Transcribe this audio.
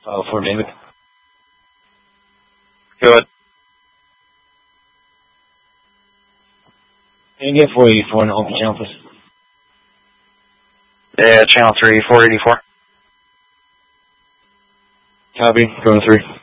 For David. Good. Can you get 484 in the open channel, please? Yeah, channel 3, 484. Copy, going 3.